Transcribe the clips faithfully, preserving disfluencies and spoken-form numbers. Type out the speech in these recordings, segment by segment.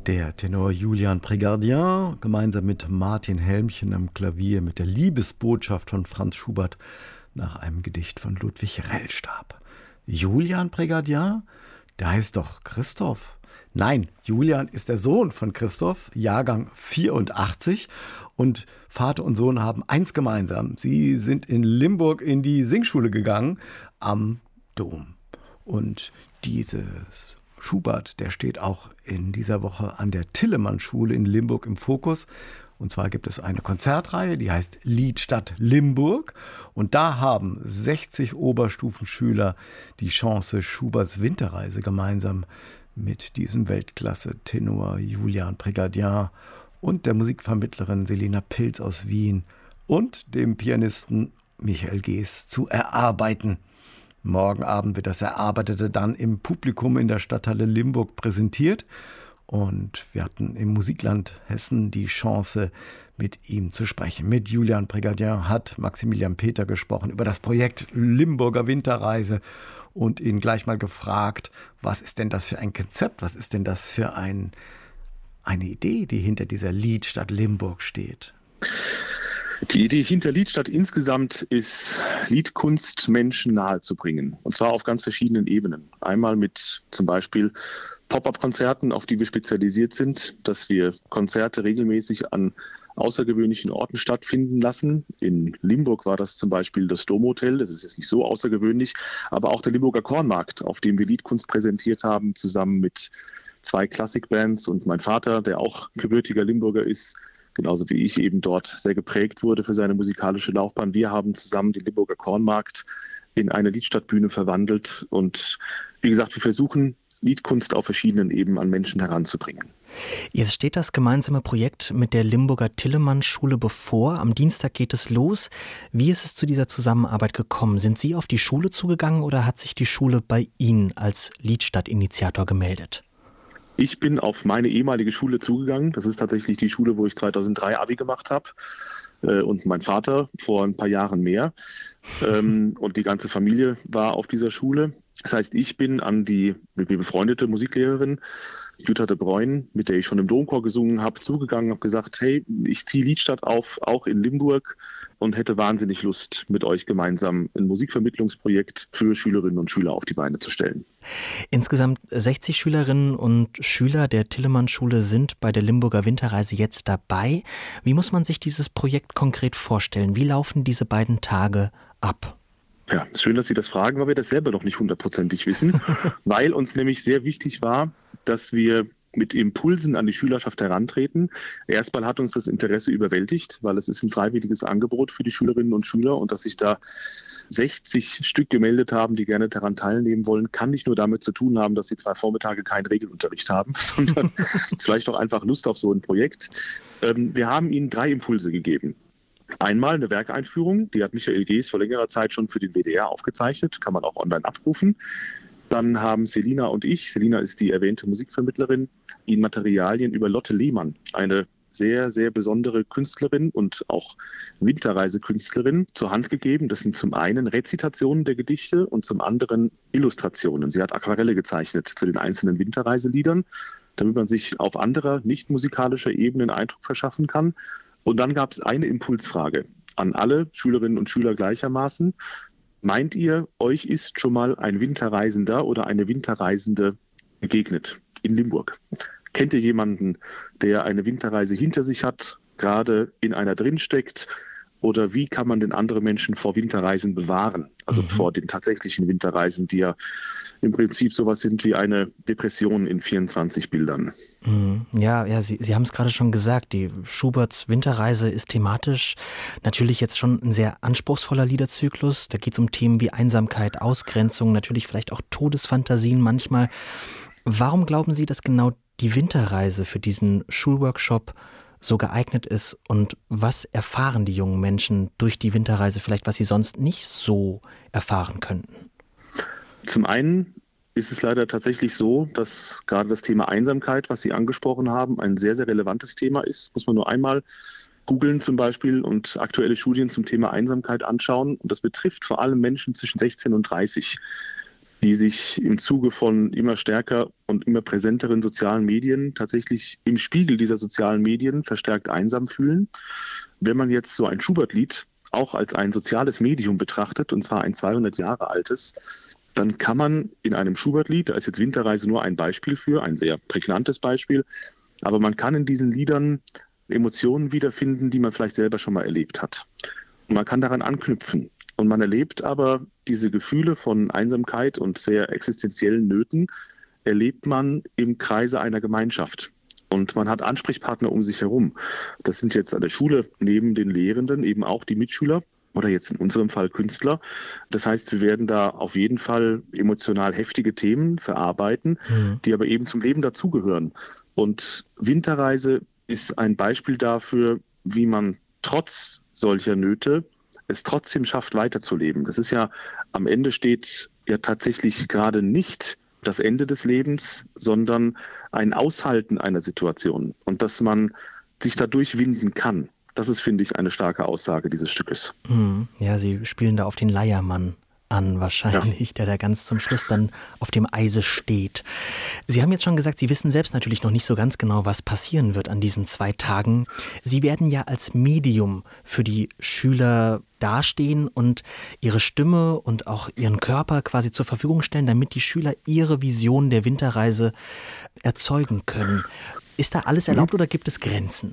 Der Tenor Julian Prégardien gemeinsam mit Martin Helmchen am Klavier mit der Liebesbotschaft von Franz Schubert nach einem Gedicht von Ludwig Rellstab. Julian Prégardien? Der heißt doch Christoph. Nein, Julian ist der Sohn von Christoph, Jahrgang vierundachtzig, und Vater und Sohn haben eins gemeinsam. Sie sind in Limburg in die Singschule gegangen am Dom. Und dieses Schubert, der steht auch in dieser Woche an der Tillemann-Schule in Limburg im Fokus. Und zwar gibt es eine Konzertreihe, die heißt Liedstadt Limburg. Und da haben sechzig Oberstufenschüler die Chance, Schuberts Winterreise gemeinsam mit diesem Weltklasse-Tenor Julian Prégardien und der Musikvermittlerin Selina Pilz aus Wien und dem Pianisten Michael Gees zu erarbeiten. Morgen Abend wird das Erarbeitete dann im Publikum in der Stadthalle Limburg präsentiert. Und wir hatten im Musikland Hessen die Chance, mit ihm zu sprechen. Mit Julian Prégardien hat Maximilian Peter gesprochen über das Projekt Limburger Winterreise und ihn gleich mal gefragt, was ist denn das für ein Konzept, was ist denn das für ein, eine Idee, die hinter dieser Liedstadt Limburg steht? Die Idee hinter Liedstadt insgesamt ist, Liedkunst Menschen nahezubringen. Und zwar auf ganz verschiedenen Ebenen. Einmal mit zum Beispiel Pop-up-Konzerten, auf die wir spezialisiert sind, dass wir Konzerte regelmäßig an außergewöhnlichen Orten stattfinden lassen. In Limburg war das zum Beispiel das Domhotel, das ist jetzt nicht so außergewöhnlich, aber auch der Limburger Kornmarkt, auf dem wir Liedkunst präsentiert haben, zusammen mit zwei Klassikbands und mein Vater, der auch gebürtiger Limburger ist, genauso wie ich eben dort sehr geprägt wurde für seine musikalische Laufbahn. Wir haben zusammen den Limburger Kornmarkt in eine Liedstadtbühne verwandelt und wie gesagt, wir versuchen, Liedkunst auf verschiedenen Ebenen an Menschen heranzubringen. Jetzt steht das gemeinsame Projekt mit der Limburger Tillemann-Schule bevor. Am Dienstag geht es los. Wie ist es zu dieser Zusammenarbeit gekommen? Sind Sie auf die Schule zugegangen oder hat sich die Schule bei Ihnen als Liedstadt-Initiator gemeldet? Ich bin auf meine ehemalige Schule zugegangen. Das ist tatsächlich die Schule, wo ich zweitausenddrei Abi gemacht habe. Und mein Vater vor ein paar Jahren mehr. Und die ganze Familie war auf dieser Schule. Das heißt, ich bin an die mit mir befreundete Musiklehrerin Jutta de Bruyn, mit der ich schon im Domchor gesungen habe, zugegangen, habe gesagt, hey, ich ziehe Liedstadt auf, auch in Limburg und hätte wahnsinnig Lust, mit euch gemeinsam ein Musikvermittlungsprojekt für Schülerinnen und Schüler auf die Beine zu stellen. Insgesamt sechzig Schülerinnen und Schüler der Tillemann-Schule sind bei der Limburger Winterreise jetzt dabei. Wie muss man sich dieses Projekt konkret vorstellen? Wie laufen diese beiden Tage ab? Ja, ist schön, dass Sie das fragen, weil wir das selber noch nicht hundertprozentig wissen, weil uns nämlich sehr wichtig war, dass wir mit Impulsen an die Schülerschaft herantreten. Erstmal hat uns das Interesse überwältigt, weil es ist ein freiwilliges Angebot für die Schülerinnen und Schüler und dass sich da sechzig Stück gemeldet haben, die gerne daran teilnehmen wollen, kann nicht nur damit zu tun haben, dass sie zwei Vormittage keinen Regelunterricht haben, sondern vielleicht auch einfach Lust auf so ein Projekt. Wir haben ihnen drei Impulse gegeben. Einmal eine Werkeinführung, die hat Michael Gees vor längerer Zeit schon für den W D R aufgezeichnet, kann man auch online abrufen. Dann haben Selina und ich, Selina ist die erwähnte Musikvermittlerin, ihnen Materialien über Lotte Lehmann, eine sehr, sehr besondere Künstlerin und auch Winterreisekünstlerin, zur Hand gegeben. Das sind zum einen Rezitationen der Gedichte und zum anderen Illustrationen. Sie hat Aquarelle gezeichnet zu den einzelnen Winterreiseliedern, damit man sich auf anderer, nicht musikalischer Ebene einen Eindruck verschaffen kann. Und dann gab es eine Impulsfrage an alle Schülerinnen und Schüler gleichermaßen. Meint ihr, euch ist schon mal ein Winterreisender oder eine Winterreisende begegnet in Limburg? Kennt ihr jemanden, der eine Winterreise hinter sich hat, gerade in einer drinsteckt? Oder wie kann man denn andere Menschen vor Winterreisen bewahren? Also mhm. vor den tatsächlichen Winterreisen, die ja im Prinzip sowas sind wie eine Depression in vierundzwanzig Bildern. Mhm. Ja, ja, Sie, Sie haben es gerade schon gesagt, die Schuberts Winterreise ist thematisch natürlich jetzt schon ein sehr anspruchsvoller Liederzyklus. Da geht es um Themen wie Einsamkeit, Ausgrenzung, natürlich vielleicht auch Todesfantasien manchmal. Warum glauben Sie, dass genau die Winterreise für diesen Schulworkshop so geeignet ist und was erfahren die jungen Menschen durch die Winterreise vielleicht, was sie sonst nicht so erfahren könnten? Zum einen ist es leider tatsächlich so, dass gerade das Thema Einsamkeit, was Sie angesprochen haben, ein sehr, sehr relevantes Thema ist. Muss man nur einmal googeln zum Beispiel und aktuelle Studien zum Thema Einsamkeit anschauen. Und das betrifft vor allem Menschen zwischen sechzehn und dreißig. die sich im Zuge von immer stärker und immer präsenteren sozialen Medien tatsächlich im Spiegel dieser sozialen Medien verstärkt einsam fühlen. Wenn man jetzt so ein Schubert-Lied auch als ein soziales Medium betrachtet, und zwar ein zweihundert Jahre altes, dann kann man in einem Schubert-Lied, da ist jetzt Winterreise nur ein Beispiel für, ein sehr prägnantes Beispiel, aber man kann in diesen Liedern Emotionen wiederfinden, die man vielleicht selber schon mal erlebt hat. Und man kann daran anknüpfen. Und man erlebt aber diese Gefühle von Einsamkeit und sehr existenziellen Nöten, erlebt man im Kreise einer Gemeinschaft. Und man hat Ansprechpartner um sich herum. Das sind jetzt an der Schule neben den Lehrenden eben auch die Mitschüler oder jetzt in unserem Fall Künstler. Das heißt, wir werden da auf jeden Fall emotional heftige Themen verarbeiten, mhm. die aber eben zum Leben dazugehören. Und Winterreise ist ein Beispiel dafür, wie man trotz solcher Nöte es trotzdem schafft, weiterzuleben. Das ist ja, am Ende steht ja tatsächlich gerade nicht das Ende des Lebens, sondern ein Aushalten einer Situation und dass man sich dadurch winden kann. Das ist, finde ich, eine starke Aussage dieses Stückes. Ja, Sie spielen da auf den Leiermann an wahrscheinlich, ja. der da ganz zum Schluss dann auf dem Eise steht. Sie haben jetzt schon gesagt, Sie wissen selbst natürlich noch nicht so ganz genau, was passieren wird an diesen zwei Tagen. Sie werden ja als Medium für die Schüler dastehen und ihre Stimme und auch ihren Körper quasi zur Verfügung stellen, damit die Schüler ihre Vision der Winterreise erzeugen können. Ist da alles erlaubt oder gibt es Grenzen?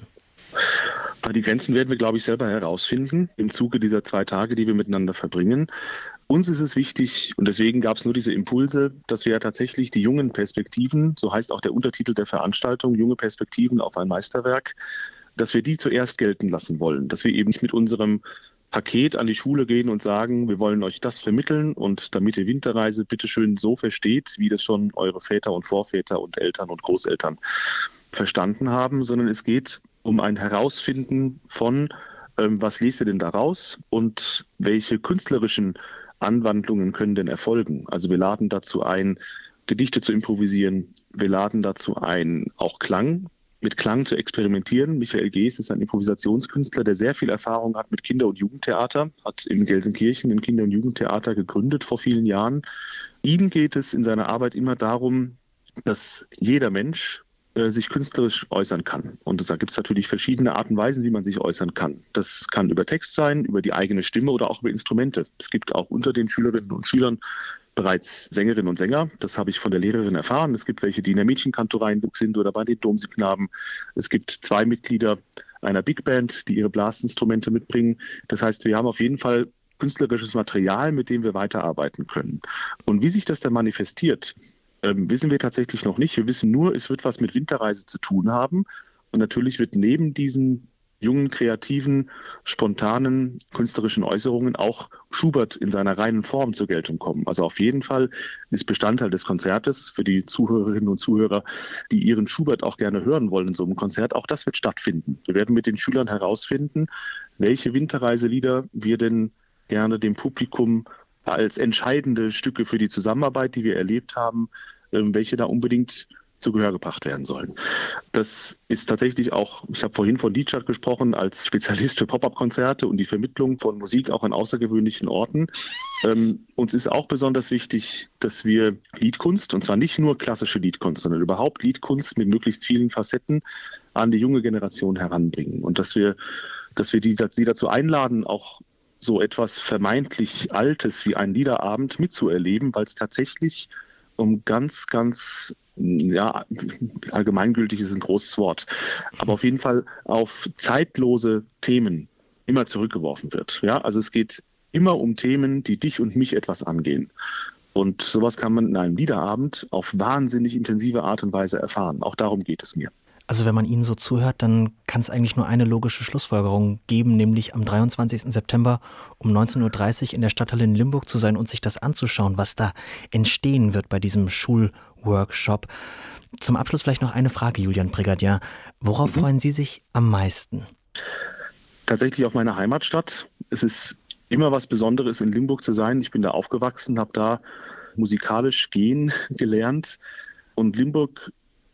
Die Grenzen werden wir, glaube ich, selber herausfinden im Zuge dieser zwei Tage, die wir miteinander verbringen. Uns ist es wichtig, und deswegen gab es nur diese Impulse, dass wir ja tatsächlich die jungen Perspektiven, so heißt auch der Untertitel der Veranstaltung, junge Perspektiven auf ein Meisterwerk, dass wir die zuerst gelten lassen wollen. Dass wir eben nicht mit unserem Paket an die Schule gehen und sagen, wir wollen euch das vermitteln und damit ihr Winterreise bitteschön so versteht, wie das schon eure Väter und Vorväter und Eltern und Großeltern verstanden haben, sondern es geht um ein Herausfinden von, ähm, was lest ihr denn daraus und welche künstlerischen Anwandlungen können denn erfolgen. Also wir laden dazu ein, Gedichte zu improvisieren. Wir laden dazu ein, auch Klang, mit Klang zu experimentieren. Michael Gees ist ein Improvisationskünstler, der sehr viel Erfahrung hat mit Kinder- und Jugendtheater, hat in Gelsenkirchen ein Kinder- und Jugendtheater gegründet vor vielen Jahren. Ihm geht es in seiner Arbeit immer darum, dass jeder Mensch sich künstlerisch äußern kann. Und da gibt es natürlich verschiedene Arten und Weisen, wie man sich äußern kann. Das kann über Text sein, über die eigene Stimme oder auch über Instrumente. Es gibt auch unter den Schülerinnen und Schülern bereits Sängerinnen und Sänger. Das habe ich von der Lehrerin erfahren. Es gibt welche, die in der Mädchenkantorei sind oder bei den Domsingknaben. Es gibt zwei Mitglieder einer Big Band, die ihre Blasinstrumente mitbringen. Das heißt, wir haben auf jeden Fall künstlerisches Material, mit dem wir weiterarbeiten können. Und wie sich das dann manifestiert, Ähm, wissen wir tatsächlich noch nicht. Wir wissen nur, es wird was mit Winterreise zu tun haben. Und natürlich wird neben diesen jungen, kreativen, spontanen, künstlerischen Äußerungen auch Schubert in seiner reinen Form zur Geltung kommen. Also auf jeden Fall ist Bestandteil des Konzertes für die Zuhörerinnen und Zuhörer, die ihren Schubert auch gerne hören wollen in so einem Konzert, auch das wird stattfinden. Wir werden mit den Schülern herausfinden, welche Winterreiselieder wir denn gerne dem Publikum als entscheidende Stücke für die Zusammenarbeit, die wir erlebt haben, welche da unbedingt zu Gehör gebracht werden sollen. Das ist tatsächlich auch, ich habe vorhin von Liedstadt gesprochen, als Spezialist für Pop-up-Konzerte und die Vermittlung von Musik auch an außergewöhnlichen Orten. Ähm, uns ist auch besonders wichtig, dass wir Liedkunst, und zwar nicht nur klassische Liedkunst, sondern überhaupt Liedkunst mit möglichst vielen Facetten an die junge Generation heranbringen. Und dass wir, dass wir die, die dazu einladen, auch so etwas vermeintlich Altes wie einen Liederabend mitzuerleben, weil es tatsächlich um ganz, ganz, ja, allgemeingültig ist ein großes Wort, aber auf jeden Fall auf zeitlose Themen immer zurückgeworfen wird. Ja, also es geht immer um Themen, die dich und mich etwas angehen. Und sowas kann man in einem Liederabend auf wahnsinnig intensive Art und Weise erfahren. Auch darum geht es mir. Also wenn man Ihnen so zuhört, dann kann es eigentlich nur eine logische Schlussfolgerung geben, nämlich am dreiundzwanzigsten September um neunzehn Uhr dreißig in der Stadthalle in Limburg zu sein und sich das anzuschauen, was da entstehen wird bei diesem Schulworkshop. Zum Abschluss vielleicht noch eine Frage, Julian Prégardien. Worauf mhm. freuen Sie sich am meisten? Tatsächlich auf meine Heimatstadt. Es ist immer was Besonderes, in Limburg zu sein. Ich bin da aufgewachsen, habe da musikalisch gehen gelernt. Und Limburg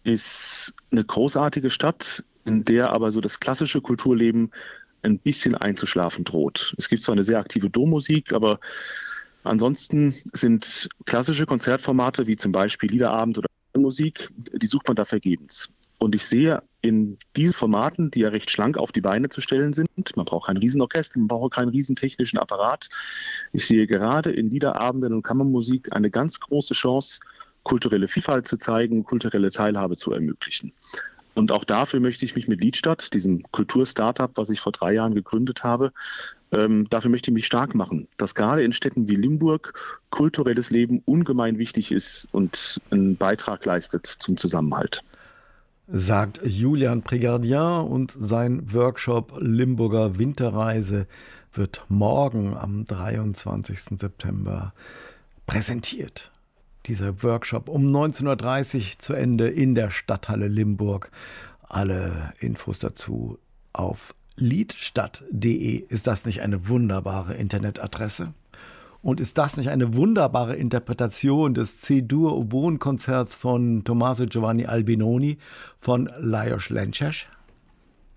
ist eine großartige Stadt, in der aber so das klassische Kulturleben ein bisschen einzuschlafen droht. Es gibt zwar eine sehr aktive Dommusik, aber Ansonsten sind klassische Konzertformate wie zum Beispiel Liederabend oder Musik, die sucht man da vergebens. Und ich sehe in diesen Formaten, die ja recht schlank auf die Beine zu stellen sind, man braucht kein Riesenorchester, man braucht keinen riesentechnischen Apparat. Ich sehe gerade in Liederabenden und Kammermusik eine ganz große Chance, kulturelle Vielfalt zu zeigen, kulturelle Teilhabe zu ermöglichen. Und auch dafür möchte ich mich mit Liedstadt, diesem Kultur-Startup, was ich vor drei Jahren gegründet habe, ähm, dafür möchte ich mich stark machen, dass gerade in Städten wie Limburg kulturelles Leben ungemein wichtig ist und einen Beitrag leistet zum Zusammenhalt. Sagt Julian Prégardien, und sein Workshop Limburger Winterreise wird morgen am dreiundzwanzigsten September präsentiert. Dieser Workshop um neunzehn Uhr dreißig zu Ende in der Stadthalle Limburg. Alle Infos dazu auf liedstadt punkt de. Ist das nicht eine wunderbare Internetadresse? Und ist das nicht eine wunderbare Interpretation des C-Dur-Oboen-Konzerts von Tommaso Giovanni Albinoni von Lajos Lences?